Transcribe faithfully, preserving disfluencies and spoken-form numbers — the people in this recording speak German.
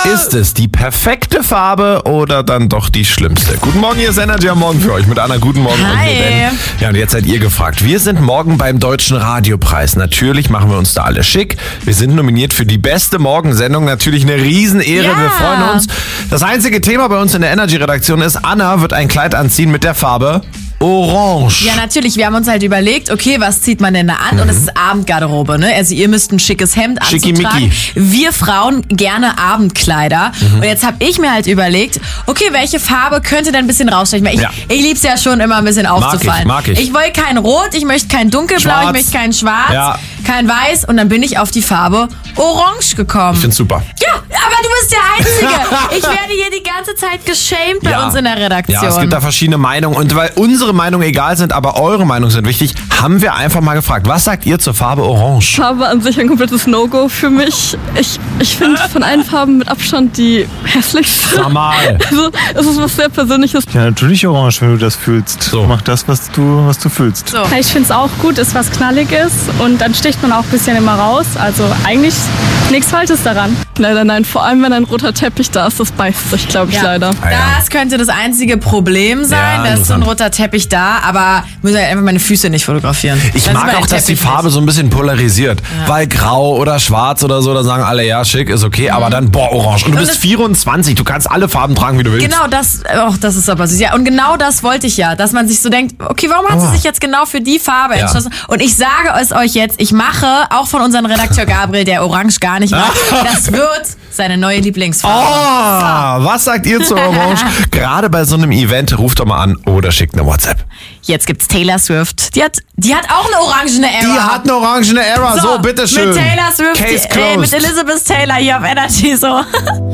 Ist es die perfekte Farbe oder dann doch die schlimmste? Guten Morgen, hier ist Energy am Morgen für euch mit Anna. Guten Morgen. Hi. Und mir Ben. Ja, und jetzt seid ihr gefragt. Wir sind morgen beim Deutschen Radiopreis. Natürlich machen wir uns da alle schick. Wir sind nominiert für die beste Morgensendung. Natürlich eine Riesenehre. Ja. Wir freuen uns. Das einzige Thema bei uns in der Energy-Redaktion ist, Anna wird ein Kleid anziehen mit der Farbe Orange. Ja, natürlich. Wir haben uns halt überlegt, okay, was zieht man denn da an? Mhm. Und es ist Abendgarderobe, ne? Also ihr müsst ein schickes Hemd anzutragen. Wir Frauen gerne Abendkleider. Mhm. Und jetzt habe ich mir halt überlegt, okay, welche Farbe könnte denn ein bisschen rausstechen? Weil ich, ja. ich lieb's ja schon immer ein bisschen aufzufallen. Mag ich, mag ich. Ich will kein Rot, ich möchte kein Dunkelblau, Schwarz. ich möchte kein Schwarz, ja. kein Weiß. Und dann bin ich auf die Farbe Orange gekommen. Ich find's super. Ja, aber du bist der Einzige. Ich werde hier die ganze Zeit geschämt bei ja. uns in der Redaktion. Ja, es gibt da verschiedene Meinungen. Und weil unsere Meinungen egal sind, aber eure Meinungen sind wichtig, haben wir einfach mal gefragt, was sagt ihr zur Farbe Orange? Farbe an sich ein komplettes No-Go für mich. Ich, ich finde von allen Farben mit Abstand die hässlichste. Normal. Also es ist was sehr Persönliches. Ja, natürlich Orange, wenn du das fühlst. So. Mach das, was du, was du fühlst. So. Ich finde es auch gut, ist was Knalliges und dann sticht man auch ein bisschen immer raus. Also eigentlich nichts Falsches daran. Leider nein, vor allem wenn ein roter Teppich da ist, das beißt sich, glaube ich, Ja. leider. Ah, ja. Das könnte das einzige Problem sein. Ja, da ist so ein roter Teppich da, aber muss ja einfach meine Füße nicht fotografieren. Ich Dann mag sieht man auch, den dass die Teppich Farbe nicht. so ein bisschen polarisiert. Weil grau oder schwarz oder so, da sagen alle, ja, schick, ist okay. Aber dann, boah, orange. Und du Und bist das- vierundzwanzig, du kannst alle Farben tragen, wie du willst. Genau das, oh, das ist aber süß. Ja, und genau das wollte ich ja, dass man sich so denkt, okay, warum hat Oh. sie sich jetzt genau für die Farbe Ja. entschlossen? Und ich sage es euch jetzt, ich mache auch von unserem Redakteur Gabriel, der Orange gar nicht mag, das wird seine neue Lieblingsfarbe. Oh, was sagt ihr zu Orange? Gerade bei so einem Event, ruft doch mal an oder schickt eine WhatsApp. Jetzt gibt's Taylor Swift. Die hat, die hat auch eine orangene Era. Die hat eine orangene Era, so, bitteschön. Mit Taylor Swift, Case äh, mit closed. Elizabeth Taylor hier auf Energy, so.